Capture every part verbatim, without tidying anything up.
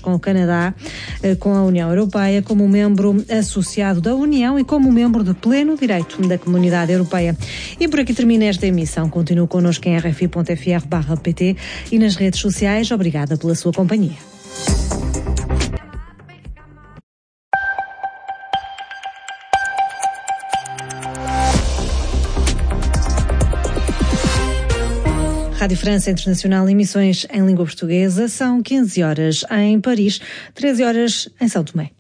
com o Canadá, com a União Europeia, como membro associado da União e como membro de pleno direito da Comunidade Europeia. E por aqui termina esta emissão. Continue connosco em r f i ponto f r barra p t e nas redes sociais. Obrigada pela sua companhia. Rádio França Internacional, emissões em língua portuguesa. São quinze horas em Paris, treze horas em São Tomé.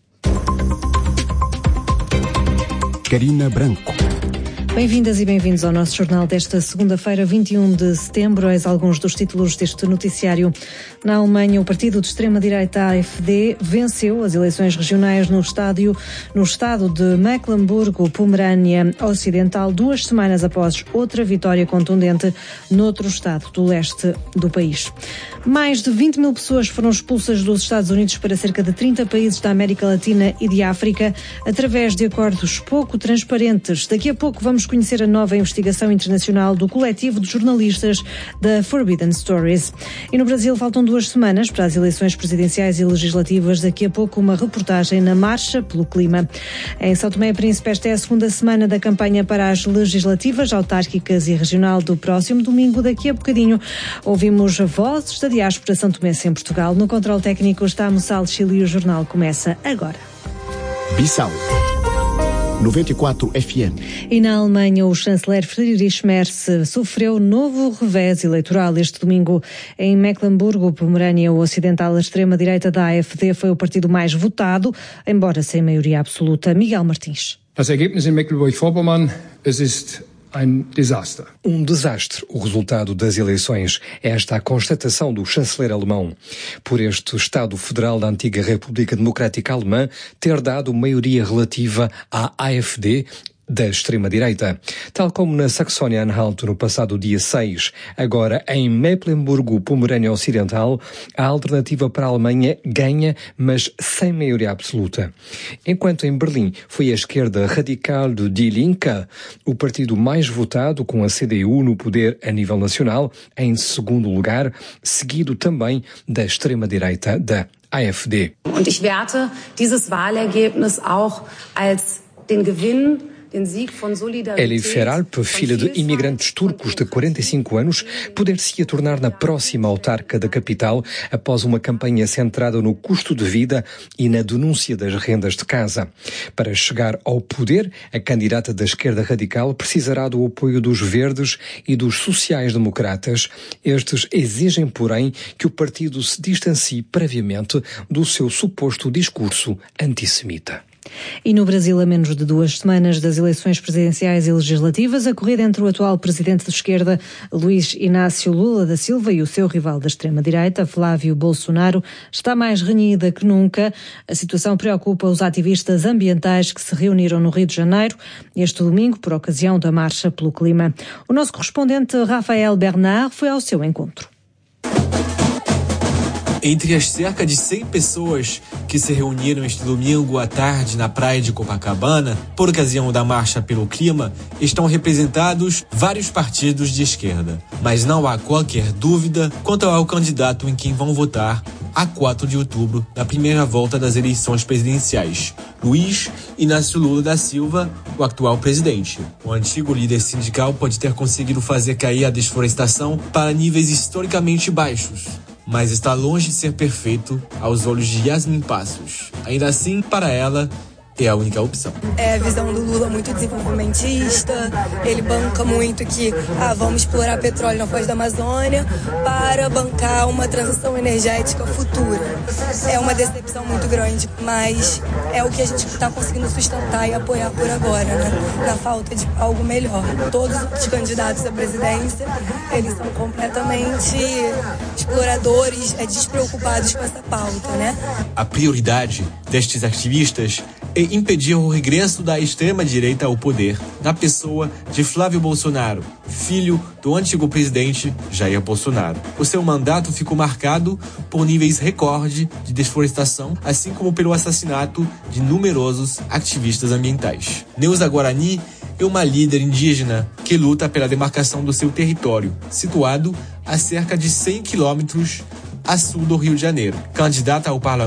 Karina Branco. Bem-vindas e bem-vindos ao nosso jornal desta segunda-feira, vinte e um de setembro. Eis alguns dos títulos deste noticiário. Na Alemanha, o partido de extrema-direita A F D venceu as eleições regionais no, estádio, no estado de Mecklemburgo-Pomerânia Ocidental, duas semanas após outra vitória contundente noutro estado do leste do país. Mais de vinte mil pessoas foram expulsas dos Estados Unidos para cerca de trinta países da América Latina e de África através de acordos pouco transparentes. Daqui a pouco vamos conhecer a nova investigação internacional do coletivo de jornalistas da Forbidden Stories. E no Brasil faltam duas semanas para as eleições presidenciais e legislativas. Daqui a pouco uma reportagem na Marcha pelo Clima. Em São Tomé e Príncipe, esta é a segunda semana da campanha para as legislativas, autárquicas e regional do próximo domingo. Daqui a bocadinho ouvimos vozes da diáspora são tomense em Portugal. No controle técnico está Moçal Chile e o jornal começa agora. Bissau noventa e quatro F M. E na Alemanha, o chanceler Friedrich Merz sofreu novo revés eleitoral este domingo. Em Mecklemburgo-Pomerânia Ocidental, a extrema-direita da A F D foi o partido mais votado, embora sem maioria absoluta. Miguel Martins. Das Ergebnis in Mecklenburg-Vorpommern, es ist Um desastre. Um desastre. O resultado das eleições. Esta é a constatação do chanceler alemão. Por este Estado Federal da antiga República Democrática Alemã ter dado maioria relativa à A F D da extrema-direita. Tal como na Saxónia-Anhalt no passado dia seis, agora em Mecklemburgo-Pomerânia Ocidental, a alternativa para a Alemanha ganha, mas sem maioria absoluta. Enquanto em Berlim foi a esquerda radical do Die Linke, o partido mais votado, com a C D U no poder a nível nacional, em segundo lugar, seguido também da extrema-direita da A F D. Und ich werte dieses Wahlergebnis auch als den Gewinn Elif Feralp, filha de imigrantes turcos de quarenta e cinco anos, poder-se-ia tornar na próxima autarca da capital após uma campanha centrada no custo de vida e na denúncia das rendas de casa. Para chegar ao poder, a candidata da esquerda radical precisará do apoio dos verdes e dos sociais-democratas. Estes exigem, porém, que o partido se distancie previamente do seu suposto discurso antissemita. E no Brasil, a menos de duas semanas das eleições presidenciais e legislativas, a corrida entre o atual presidente de esquerda, Luiz Inácio Lula da Silva, e o seu rival da extrema-direita, Flávio Bolsonaro, está mais renhida que nunca. A situação preocupa os ativistas ambientais que se reuniram no Rio de Janeiro este domingo por ocasião da Marcha pelo Clima. O nosso correspondente Rafael Bernard foi ao seu encontro. Entre as cerca de cem pessoas que se reuniram este domingo à tarde na praia de Copacabana, por ocasião da Marcha pelo Clima, estão representados vários partidos de esquerda. Mas não há qualquer dúvida quanto ao candidato em quem vão votar a quatro de outubro, na primeira volta das eleições presidenciais. Luiz Inácio Lula da Silva, o atual presidente. O antigo líder sindical pode ter conseguido fazer cair a desflorestação para níveis historicamente baixos, mas está longe de ser perfeito aos olhos de Yasmin Passos. Ainda assim, para ela, é a única opção. É a visão do Lula muito desenvolvimentista, ele banca muito que ah, vamos explorar petróleo na foz da Amazônia para bancar uma transição energética futura. É uma decepção muito grande, mas é o que a gente está conseguindo sustentar e apoiar por agora, né? Na falta de algo melhor. Todos os candidatos à presidência, eles são completamente exploradores, é, despreocupados com essa pauta, né? A prioridade destes ativistas é impedir o regresso da extrema-direita ao poder, na pessoa de Flávio Bolsonaro, filho do antigo presidente Jair Bolsonaro. O seu mandato ficou marcado por níveis recorde de desflorestação, assim como pelo assassinato de numerosos ativistas ambientais. Neuza Guarani é uma líder indígena que luta pela demarcação do seu território, situado a cerca de cem quilômetros a sul do Rio de Janeiro. Candidata ao parlamento